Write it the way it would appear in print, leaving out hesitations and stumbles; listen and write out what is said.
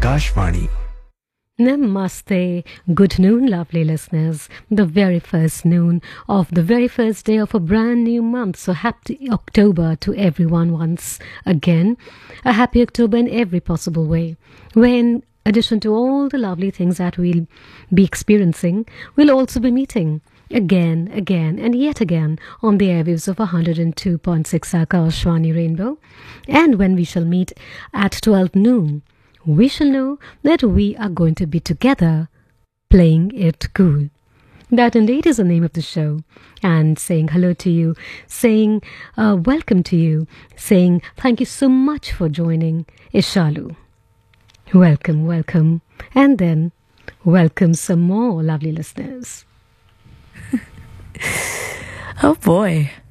Akashvani. Namaste. Good noon, lovely listeners. The very first noon of the very first day of a brand new month. So happy October to everyone once again. A happy October in every possible way. Where in addition to all the lovely things that we'll be experiencing, we'll also be meeting again, and yet again on the airwaves of 102.6 Akashvani Rainbow. And when we shall meet at 12 noon, we shall know that we are going to be together playing it cool. That indeed is the name of the show. And saying hello to you, saying welcome to you, saying thank you so much for joining is Shalu. Welcome, welcome. And then welcome some more lovely listeners. Oh boy.